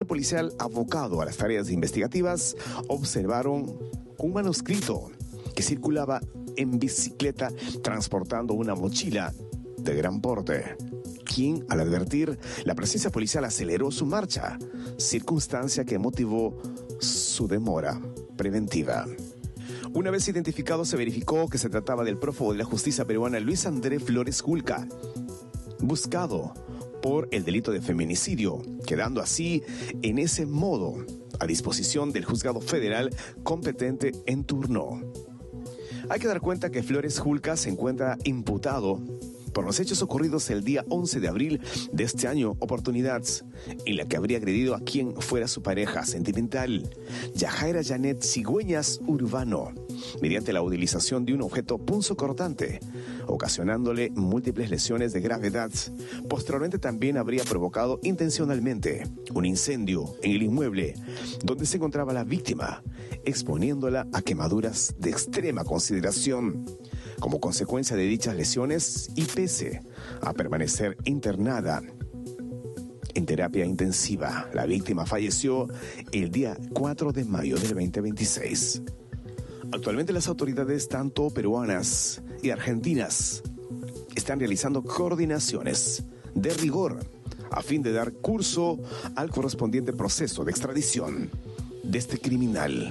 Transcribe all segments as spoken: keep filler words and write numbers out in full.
policial abocado a las tareas investigativas observaron un manuscrito que circulaba en bicicleta transportando una mochila de gran porte, quien, al advertir la presencia policial, aceleró su marcha, circunstancia que motivó su demora preventiva. Una vez identificado, se verificó que se trataba del prófugo de la justicia peruana Luis Andrés Flores Julca, buscado por el delito de feminicidio, quedando así en ese modo a disposición del juzgado federal competente en turno. Hay que dar cuenta que Flores Julca se encuentra imputado por los hechos ocurridos el día once de abril de este año, oportunidad en la que habría agredido a quien fuera su pareja sentimental, Yajaira Janet Cigüeñas Urbano, mediante la utilización de un objeto punzocortante, ocasionándole múltiples lesiones de gravedad. Posteriormente también habría provocado intencionalmente un incendio en el inmueble donde se encontraba la víctima, exponiéndola a quemaduras de extrema consideración. Como consecuencia de dichas lesiones, y pese a permanecer internada en terapia intensiva, la víctima falleció el día cuatro de mayo del veinte veintiséis. Actualmente las autoridades, tanto peruanas y argentinas, están realizando coordinaciones de rigor a fin de dar curso al correspondiente proceso de extradición de este criminal.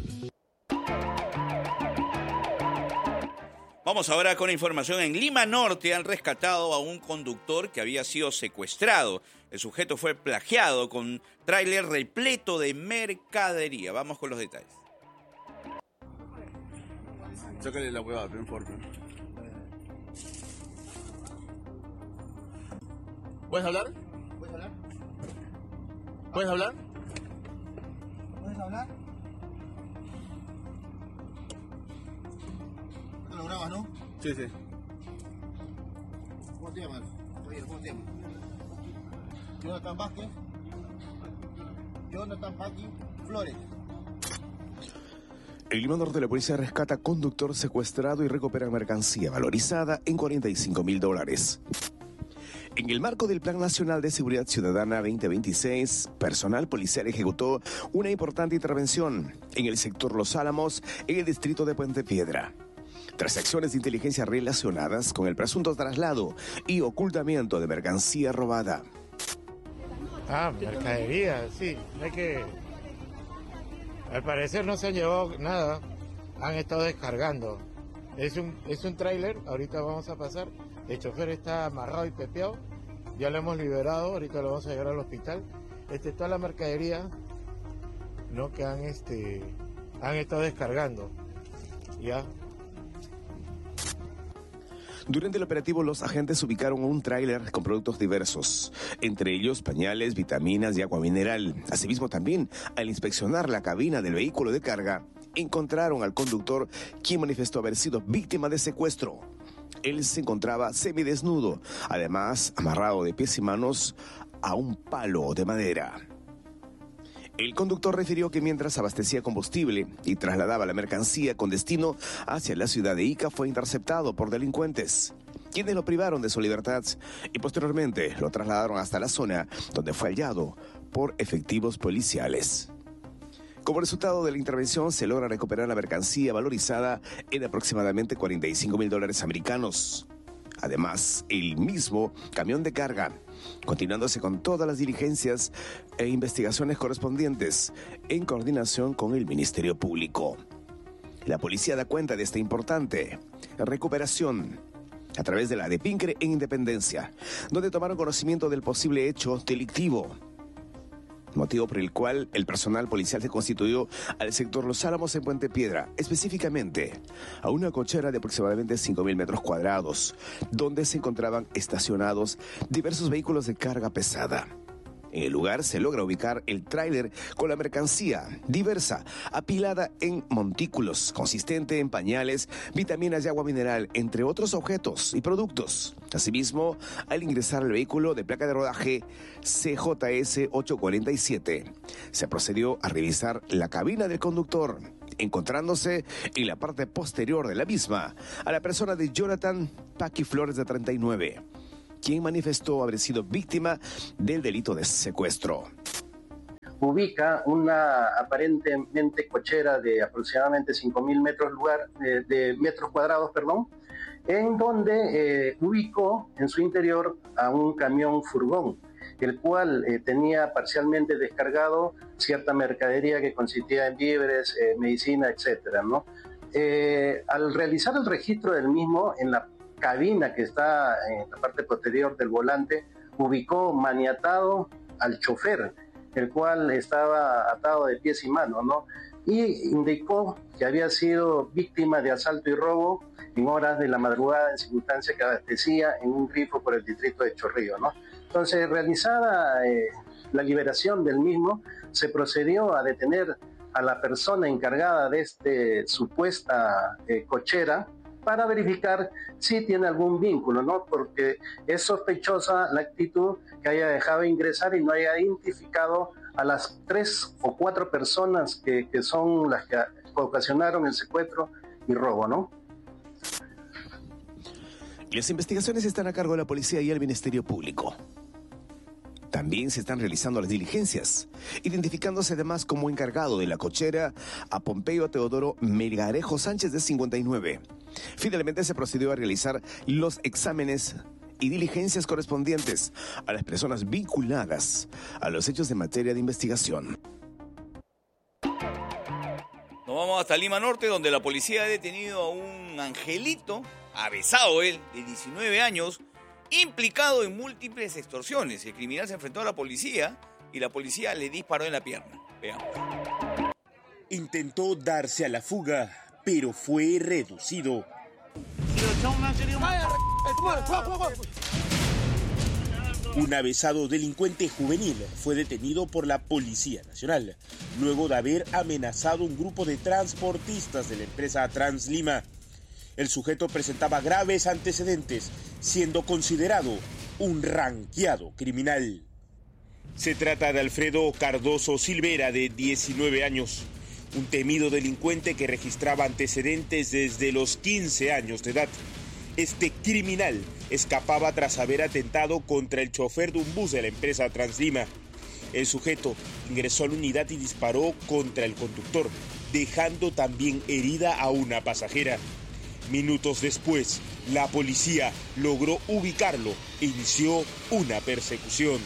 Vamos ahora con información. En Lima Norte han rescatado a un conductor que había sido secuestrado. El sujeto fue plagiado con tráiler repleto de mercadería. Vamos con los detalles. Sácale la huevada, ven fuerte. ¿Puedes hablar? ¿Puedes hablar? ¿Puedes hablar? ¿Puedes hablar? ¿Lo grabas, no? Sí, sí. ¿Cómo te llamas? Oye, ¿cómo te llamas? Jonathan Vázquez. Jonathan Paqui Flores. En Lima Norte, la policía rescata conductor secuestrado y recupera mercancía valorizada en cuarenta y cinco mil dólares. En el marco del Plan Nacional de Seguridad Ciudadana veinte veintiséis, personal policial ejecutó una importante intervención en el sector Los Álamos, en el distrito de Puente Piedra. Tras acciones de inteligencia relacionadas con el presunto traslado y ocultamiento de mercancía robada. Ah, mercadería, sí. Hay que... Al parecer no se han llevado nada. Han estado descargando. Es un, es un tráiler, ahorita vamos a pasar. El chofer está amarrado y pepeado. Ya lo hemos liberado, ahorita lo vamos a llevar al hospital. Este, toda la mercadería, ¿no? Que han, este, han estado descargando. Ya. Durante el operativo, los agentes ubicaron un tráiler con productos diversos, entre ellos pañales, vitaminas y agua mineral. Asimismo, también, al inspeccionar la cabina del vehículo de carga, encontraron al conductor, quien manifestó haber sido víctima de secuestro. Él se encontraba semidesnudo, además amarrado de pies y manos a un palo de madera. El conductor refirió que mientras abastecía combustible y trasladaba la mercancía con destino hacia la ciudad de Ica, fue interceptado por delincuentes, quienes lo privaron de su libertad y posteriormente lo trasladaron hasta la zona donde fue hallado por efectivos policiales. Como resultado de la intervención, se logra recuperar la mercancía valorizada en aproximadamente cuarenta y cinco mil dólares americanos. Además, el mismo camión de carga, continuándose con todas las diligencias e investigaciones correspondientes en coordinación con el Ministerio Público. La policía da cuenta de esta importante recuperación a través de la DEPINCRE en Independencia, donde tomaron conocimiento del posible hecho delictivo, motivo por el cual el personal policial se constituyó al sector Los Álamos en Puente Piedra, específicamente a una cochera de aproximadamente cinco mil metros cuadrados, donde se encontraban estacionados diversos vehículos de carga pesada. En el lugar se logra ubicar el tráiler con la mercancía diversa, apilada en montículos, consistente en pañales, vitaminas y agua mineral, entre otros objetos y productos. Asimismo, al ingresar al vehículo de placa de rodaje C J S ochocientos cuarenta y siete, se procedió a revisar la cabina del conductor, encontrándose en la parte posterior de la misma a la persona de Jonathan Paqui Flores, de treinta y nueve, quien manifestó haber sido víctima del delito de secuestro. ubica una aparentemente cochera de aproximadamente cinco mil metros, lugar, eh, de metros cuadrados, perdón, en donde eh, ubicó en su interior a un camión furgón, el cual eh, tenía parcialmente descargado cierta mercadería que consistía en víveres, eh, medicina, etcétera, ¿no? Eh, al realizar el registro del mismo, en la cabina que está en la parte posterior del volante, ubicó maniatado al chofer, el cual estaba atado de pies y manos, ¿no? Y indicó que había sido víctima de asalto y robo en horas de la madrugada en circunstancias que abastecía en un grifo por el distrito de Chorrillos, ¿no? Entonces, realizada eh, la liberación del mismo, se procedió a detener a la persona encargada de esta supuesta eh, cochera para verificar si tiene algún vínculo, ¿no? Porque es sospechosa la actitud que haya dejado ingresar y no haya identificado a las tres o cuatro personas que, que son las que ocasionaron el secuestro y robo, ¿no? Las investigaciones están a cargo de la policía y el Ministerio Público. También se están realizando las diligencias, identificándose además como encargado de la cochera a Pompeyo Teodoro Melgarejo Sánchez, de cincuenta y nueve. Finalmente se procedió a realizar los exámenes y diligencias correspondientes a las personas vinculadas a los hechos de materia de investigación. Nos vamos hasta Lima Norte, donde la policía ha detenido a un angelito, avesado él, de diecinueve años, implicado en múltiples extorsiones. El criminal se enfrentó a la policía y la policía le disparó en la pierna. Veamos. Intentó darse a la fuga, pero fue reducido. Un avesado delincuente juvenil fue detenido por la Policía Nacional, luego de haber amenazado un grupo de transportistas de la empresa Translima. El sujeto presentaba graves antecedentes, siendo considerado un ranqueado criminal. Se trata de Alfredo Cardoso Silvera, de diecinueve años, un temido delincuente que registraba antecedentes desde los quince años de edad. Este criminal escapaba tras haber atentado contra el chofer de un bus de la empresa Translima. El sujeto ingresó a la unidad y disparó contra el conductor, dejando también herida a una pasajera. Minutos después, la policía logró ubicarlo e inició una persecución.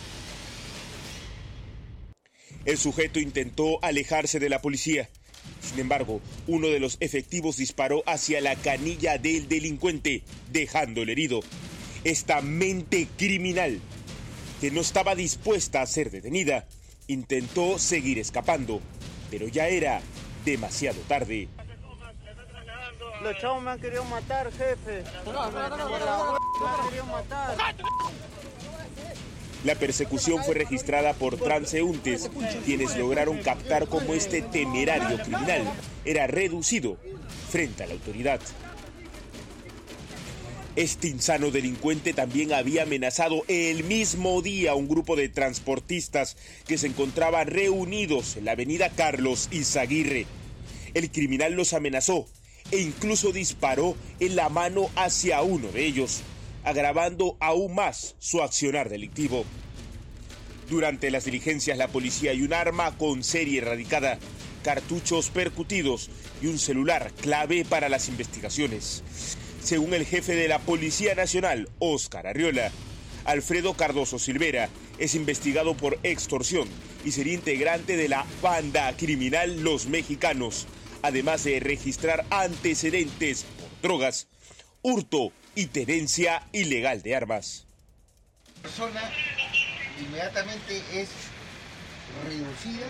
El sujeto intentó alejarse de la policía. Sin embargo, uno de los efectivos disparó hacia la canilla del delincuente, dejándolo herido. Esta mente criminal, que no estaba dispuesta a ser detenida, intentó seguir escapando, pero ya era demasiado tarde. Los chavos me han querido matar, jefe. Me han querido matar. La persecución fue registrada por transeúntes, quienes lograron captar cómo este temerario criminal era reducido frente a la autoridad. Este insano delincuente también había amenazado el mismo día a un grupo de transportistas que se encontraban reunidos en la avenida Carlos Izaguirre. El criminal los amenazó e incluso disparó en la mano hacia uno de ellos, agravando aún más su accionar delictivo. Durante las diligencias, la policía y un arma con serie erradicada, cartuchos percutidos y un celular clave para las investigaciones. Según el jefe de la Policía Nacional, Óscar Arriola, Alfredo Cardoso Silvera es investigado por extorsión y sería integrante de la banda criminal Los Mexicanos, además de registrar antecedentes por drogas, hurto y tenencia ilegal de armas. La persona inmediatamente es reducida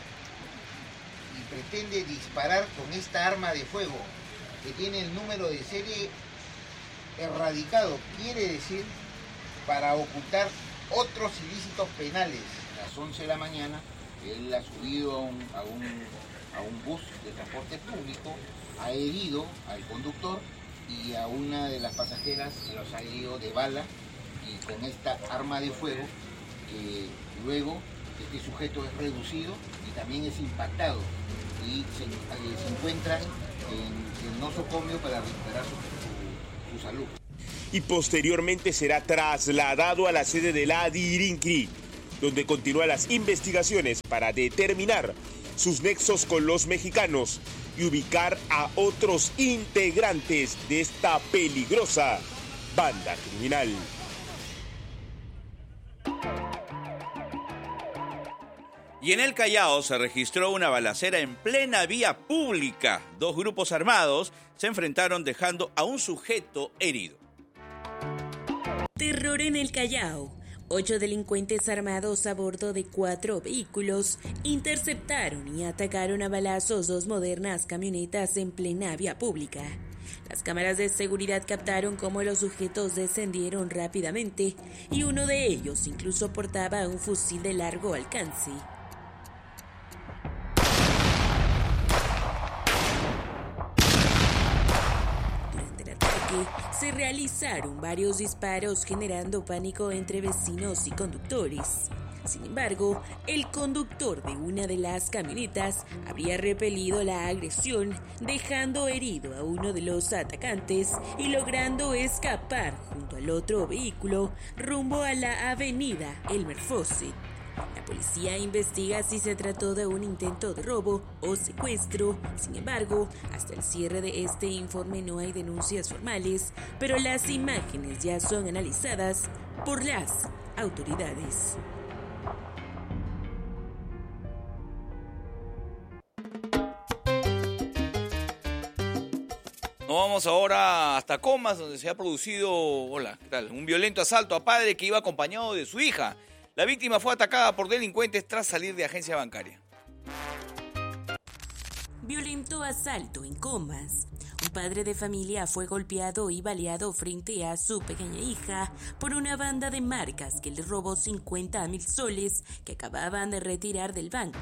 y pretende disparar con esta arma de fuego que tiene el número de serie erradicado, quiere decir para ocultar otros ilícitos penales. A las once de la mañana él ha subido a un, a un, a un bus de transporte público, ha herido al conductor y a una de las pasajeras se los ha herido de bala, y con esta arma de fuego que luego este sujeto es reducido y también es impactado y se, eh, se encuentran en el nosocomio para recuperar su, su, su salud. Y posteriormente será trasladado a la sede de la DIRINCRI, donde continúan las investigaciones para determinar sus nexos con los mexicanos y ubicar a otros integrantes de esta peligrosa banda criminal. Y en el Callao se registró una balacera en plena vía pública. Dos grupos armados se enfrentaron dejando a un sujeto herido. Terror en el Callao. Ocho delincuentes armados a bordo de cuatro vehículos interceptaron y atacaron a balazos dos modernas camionetas en plena vía pública. Las cámaras de seguridad captaron cómo los sujetos descendieron rápidamente y uno de ellos incluso portaba un fusil de largo alcance. Se realizaron varios disparos generando pánico entre vecinos y conductores. Sin embargo, el conductor de una de las camionetas habría repelido la agresión, dejando herido a uno de los atacantes y logrando escapar junto al otro vehículo rumbo a la avenida Elmer Fawcett. La policía investiga si se trató de un intento de robo o secuestro. Sin embargo, hasta el cierre de este informe no hay denuncias formales, pero las imágenes ya son analizadas por las autoridades. Nos vamos ahora hasta Comas, donde se ha producido, hola, ¿qué tal? Un violento asalto a padre que iba acompañado de su hija. La víctima fue atacada por delincuentes tras salir de agencia bancaria. Violento asalto en Comas. Un padre de familia fue golpeado y baleado frente a su pequeña hija por una banda de marcas que le robó cincuenta mil soles que acababan de retirar del banco.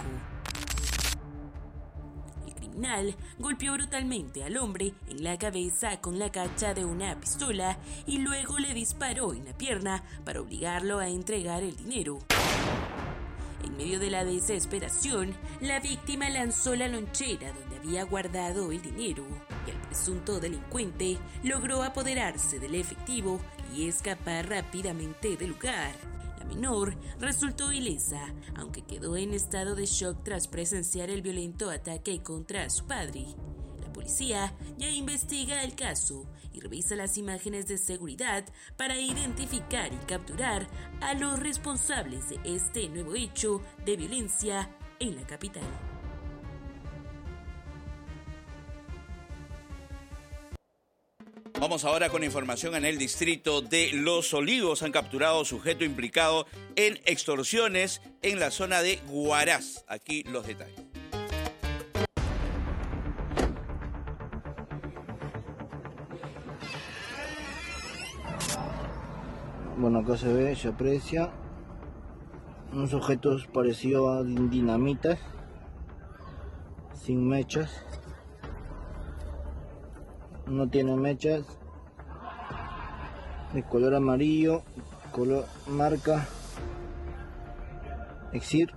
El criminal golpeó brutalmente al hombre en la cabeza con la cacha de una pistola y luego le disparó en la pierna para obligarlo a entregar el dinero. En medio de la desesperación, la víctima lanzó la lonchera donde había guardado el dinero y el presunto delincuente logró apoderarse del efectivo y escapar rápidamente del lugar. La menor resultó ilesa, aunque quedó en estado de shock tras presenciar el violento ataque contra su padre. La policía ya investiga el caso y revisa las imágenes de seguridad para identificar y capturar a los responsables de este nuevo hecho de violencia en la capital. Vamos ahora con información en el distrito de Los Olivos. Han capturado sujeto implicado en extorsiones en la zona de Huaraz. Aquí los detalles. Bueno, acá se ve, se aprecia un sujeto parecido a dinamitas, sin mechas, no tiene mechas, de color amarillo, color marca Exir,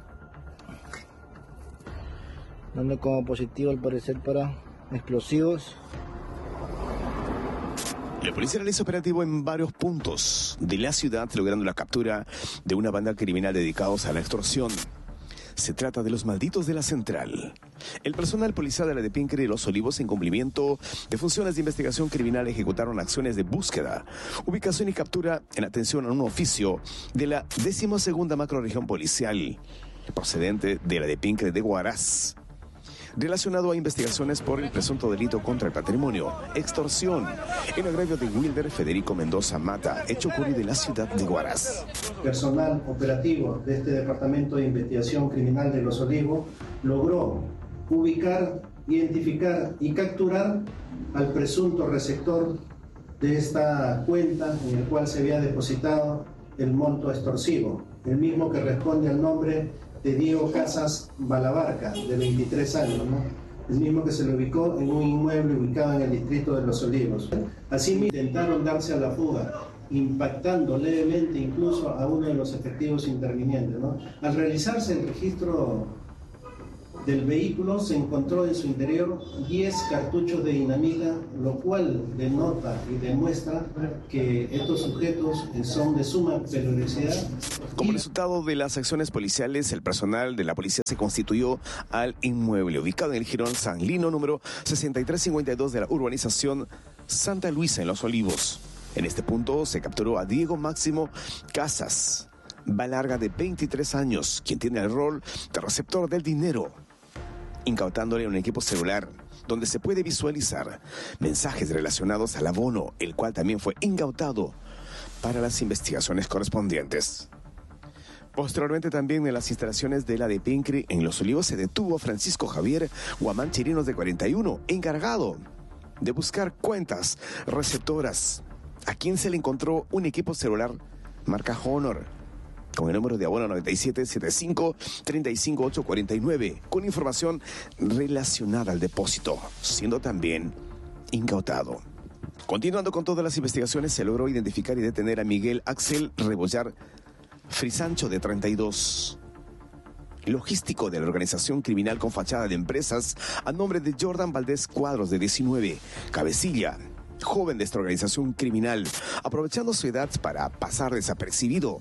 dando como positivo al parecer para explosivos. La policía realiza operativo en varios puntos de la ciudad, logrando la captura de una banda criminal dedicados a la extorsión. Se trata de los malditos de la central. El personal policial de la de Pincre y Los Olivos, en cumplimiento de funciones de investigación criminal, ejecutaron acciones de búsqueda, ubicación y captura en atención a un oficio de la decimosegunda macrorregión policial, procedente de la de Pincre de Huaraz, relacionado a investigaciones por el presunto delito contra el patrimonio, extorsión, en agravio de Wilder Federico Mendoza Mata, hecho ocurrido en la ciudad de Huaraz. Personal operativo de este Departamento de Investigación Criminal de Los Olivos logró ubicar, identificar y capturar al presunto receptor de esta cuenta en el cual se había depositado el monto extorsivo, el mismo que responde al nombre de Diego Casas Balabarca, de veintitrés años, ¿no? El mismo que se lo ubicó en un inmueble ubicado en el distrito de Los Olivos. Asimismo, intentaron darse a la fuga, impactando levemente incluso a uno de los efectivos intervinientes, ¿no? Al realizarse el registro del vehículo se encontró en su interior diez cartuchos de dinamita, lo cual denota y demuestra que estos sujetos son de suma peligrosidad. Como resultado de las acciones policiales, el personal de la policía se constituyó al inmueble ubicado en el Jirón San Lino número sesenta y tres cincuenta y dos de la urbanización Santa Luisa en Los Olivos. En este punto se capturó a Diego Máximo Casas Balarga, de veintitrés años, quien tiene el rol de receptor del dinero, incautándole un equipo celular donde se puede visualizar mensajes relacionados al abono, el cual también fue incautado para las investigaciones correspondientes. Posteriormente, también en las instalaciones de la de Pincri en Los Olivos se detuvo a Francisco Javier Guamán Chirinos, de cuarenta y uno, encargado de buscar cuentas receptoras, a quien se le encontró un equipo celular marca Honor con el número de abono noventa y siete setenta y cinco treinta y cinco ochocientos cuarenta y nueve, con información relacionada al depósito, siendo también incautado. Continuando con todas las investigaciones, se logró identificar y detener a Miguel Axel Rebollar Frisancho, de treinta y dos, logístico de la organización criminal con fachada de empresas, a nombre de Jordan Valdés Cuadros, de diecinueve, cabecilla, joven de esta organización criminal, aprovechando su edad para pasar desapercibido.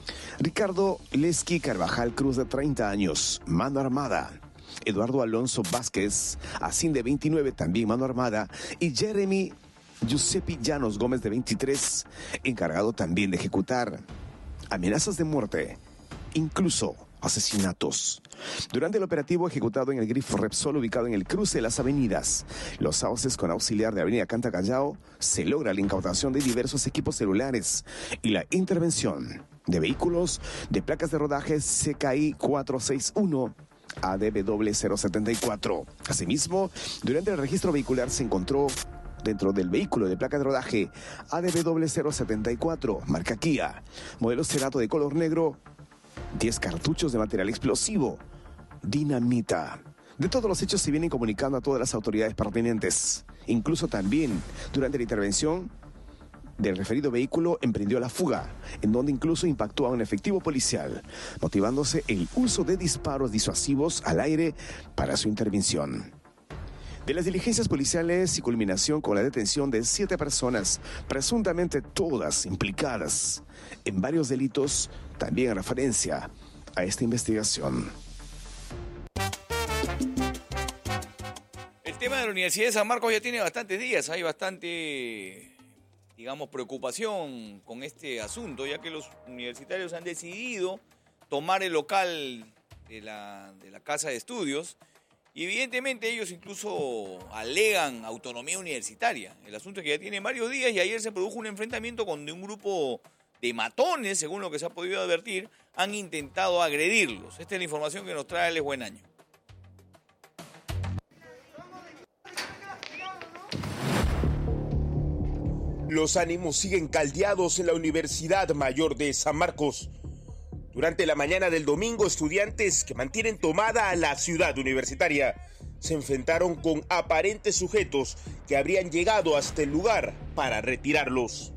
Ricardo Lesky Carvajal Cruz, de treinta años, mano armada. Eduardo Alonso Vázquez Asín, de veintinueve, también mano armada. Y Jeremy Giuseppe Llanos Gómez, de veintitrés, encargado también de ejecutar amenazas de muerte, incluso asesinatos. Durante el operativo ejecutado en el Grifo Repsol, ubicado en el cruce de las avenidas Los Sauces con auxiliar de Avenida Canta Callao, se logra la incautación de diversos equipos celulares y la intervención de vehículos de placas de rodaje C K I cuatrocientos sesenta y uno A D B W cero setenta y cuatro. Asimismo, durante el registro vehicular se encontró dentro del vehículo de placa de rodaje A D B W cero setenta y cuatro, marca Kia, modelo Cerato de color negro, diez cartuchos de material explosivo, dinamita. De todos los hechos se vienen comunicando a todas las autoridades pertinentes. Incluso también, durante la intervención del referido vehículo, emprendió la fuga, en donde incluso impactó a un efectivo policial, motivándose el uso de disparos disuasivos al aire para su intervención. De las diligencias policiales y culminación con la detención de siete personas, presuntamente todas implicadas en varios delitos, también en referencia a esta investigación. El tema de la Universidad de San Marcos ya tiene bastantes días, hay bastante, digamos, preocupación con este asunto, ya que los universitarios han decidido tomar el local de la, de la casa de estudios. Y evidentemente ellos incluso alegan autonomía universitaria. El asunto es que ya tiene varios días y ayer se produjo un enfrentamiento donde un grupo de matones, según lo que se ha podido advertir, han intentado agredirlos. Esta es la información que nos trae Alex Buenaño. Los ánimos siguen caldeados en la Universidad Mayor de San Marcos. Durante la mañana del domingo, estudiantes que mantienen tomada a la ciudad universitaria se enfrentaron con aparentes sujetos que habrían llegado hasta el lugar para retirarlos.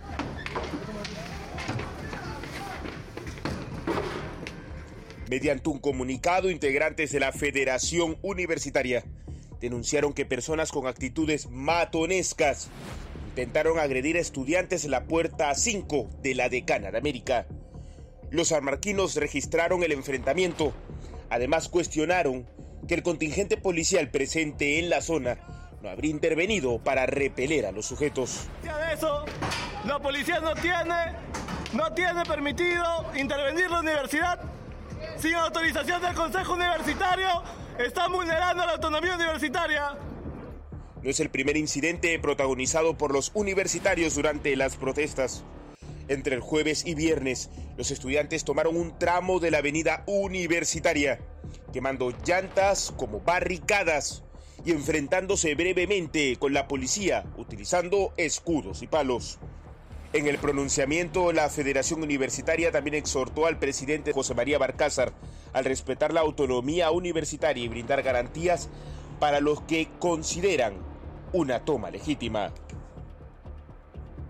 Mediante un comunicado, integrantes de la Federación Universitaria denunciaron que personas con actitudes matonescas intentaron agredir a estudiantes en la puerta cinco de la Decana de América. Los sanmarquinos registraron el enfrentamiento. Además, cuestionaron que el contingente policial presente en la zona no habría intervenido para repeler a los sujetos. De eso, la policía no tiene, no tiene permitido intervenir la universidad sin autorización del Consejo Universitario. Están vulnerando la autonomía universitaria. No es el primer incidente protagonizado por los universitarios durante las protestas. Entre el jueves y viernes, los estudiantes tomaron un tramo de la avenida Universitaria, quemando llantas como barricadas y enfrentándose brevemente con la policía, utilizando escudos y palos. En el pronunciamiento, la Federación Universitaria también exhortó al presidente José María Barcázar al respetar la autonomía universitaria y brindar garantías para los que consideran una toma legítima.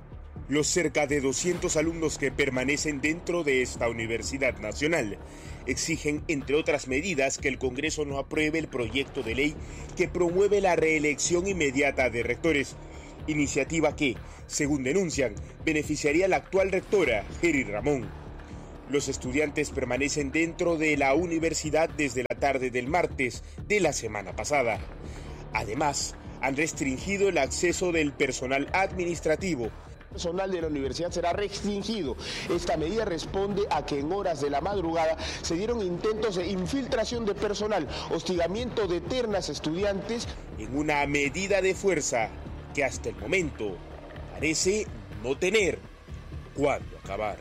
Los cerca de doscientos alumnos que permanecen dentro de esta Universidad Nacional exigen, entre otras medidas, que el Congreso no apruebe el proyecto de ley que promueve la reelección inmediata de rectores, iniciativa que, según denuncian, beneficiaría a la actual rectora, Geri Ramón. Los estudiantes permanecen dentro de la universidad desde la tarde del martes de la semana pasada. Además, han restringido el acceso del personal administrativo. El personal de la universidad será restringido. Esta medida responde a que en horas de la madrugada se dieron intentos de infiltración de personal, hostigamiento de ternas estudiantes. En una medida de fuerza que hasta el momento parece no tener cuándo acabar.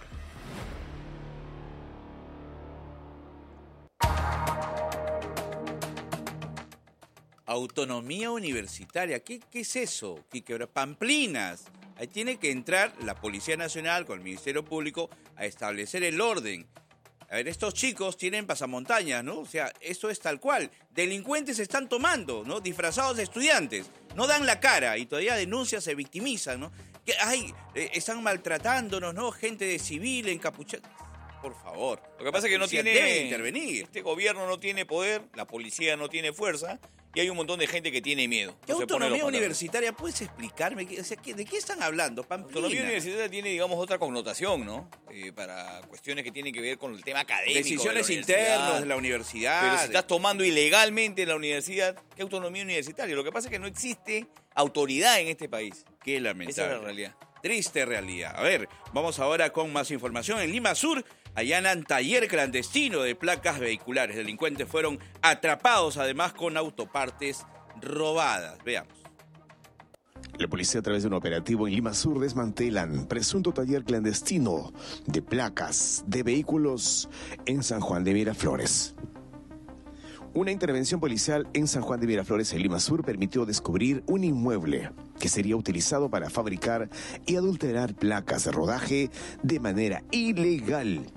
Autonomía universitaria, ¿qué, qué es eso? ¿Qué, Pamplinas. Ahí tiene que entrar la Policía Nacional con el Ministerio Público a establecer el orden. A ver, estos chicos tienen pasamontañas, ¿no? O sea, esto es tal cual. Delincuentes se están tomando, ¿no? Disfrazados de estudiantes. No dan la cara y todavía denuncian, se victimizan, ¿no? Que, ay, eh, están maltratándonos, ¿no? Gente de civil, encapuchada. Por favor. Lo que pasa es que no tiene... debe intervenir. Este gobierno no tiene poder, la policía no tiene fuerza y hay un montón de gente que tiene miedo. ¿Qué no autonomía universitaria? ¿Puedes explicarme? O sea, ¿de qué están hablando? Pamplina. Autonomía universitaria tiene, digamos, otra connotación, ¿no? Eh, para cuestiones que tienen que ver con el tema académico. Decisiones de internas de la universidad. Pero si estás tomando ilegalmente en la universidad, ¿qué autonomía universitaria? Lo que pasa es que no existe autoridad en este país. Qué lamentable. Esa es la realidad. Triste realidad. A ver, vamos ahora con más información. En Lima Sur allanan taller clandestino de placas vehiculares. Delincuentes fueron atrapados además con autopartes robadas. Veamos. La policía, a través de un operativo en Lima Sur, desmantelan presunto taller clandestino de placas de vehículos en San Juan de Miraflores. Una intervención policial en San Juan de Miraflores, en Lima Sur, permitió descubrir un inmueble que sería utilizado para fabricar y adulterar placas de rodaje de manera ilegal.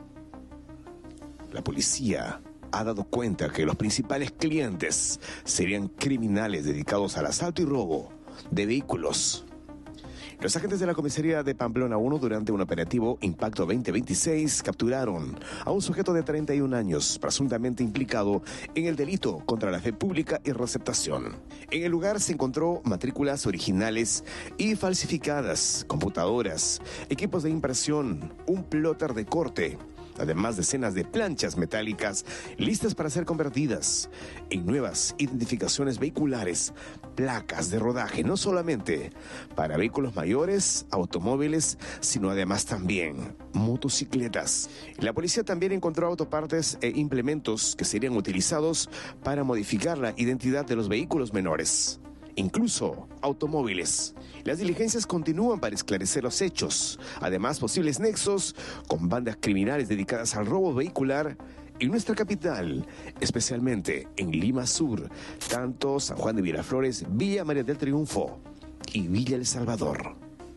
La policía ha dado cuenta que los principales clientes serían criminales dedicados al asalto y robo de vehículos. Los agentes de la comisaría de Pamplona uno, durante un operativo Impacto veinte veintiséis, capturaron a un sujeto de treinta y un años, presuntamente implicado en el delito contra la fe pública y receptación. En el lugar se encontró matrículas originales y falsificadas, computadoras, equipos de impresión, un plotter de corte, además decenas de planchas metálicas listas para ser convertidas en nuevas identificaciones vehiculares, placas de rodaje, no solamente para vehículos mayores, automóviles, sino además también motocicletas. La policía también encontró autopartes e implementos que serían utilizados para modificar la identidad de los vehículos menores, incluso automóviles. Las diligencias continúan para esclarecer los hechos, además posibles nexos con bandas criminales dedicadas al robo vehicular en nuestra capital, especialmente en Lima Sur, tanto San Juan de Miraflores, Villa María del Triunfo y Villa El Salvador.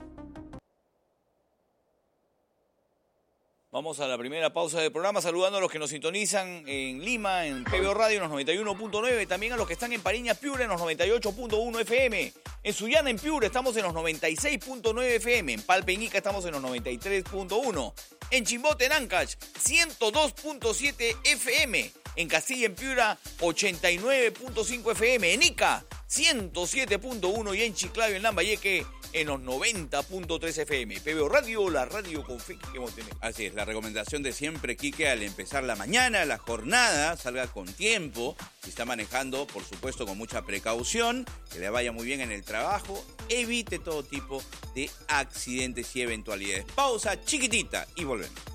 Vamos a la primera pausa del programa, saludando a los que nos sintonizan en Lima, en P B O Radio, en los noventa y uno punto nueve, también a los que están en Pariña, Piura, en los noventa y ocho punto uno F M, en Sullana, en Piura, estamos en los noventa y seis punto nueve F M, en Palpe, en Ica, estamos en los noventa y tres punto uno, en Chimbote, en Ancash, ciento dos punto siete F M, en Castilla, en Piura, ochenta y nueve punto cinco F M, en Ica, ciento siete punto uno y en Chiclayo, en Lambayeque, en los noventa punto tres F M. P B O Radio, la radio con fe que hemos tenido. Así es, la recomendación de siempre, Quique, al empezar la mañana, la jornada, salga con tiempo. Si está manejando, por supuesto, con mucha precaución, que le vaya muy bien en el trabajo, evite todo tipo de accidentes y eventualidades. Pausa chiquitita y volvemos.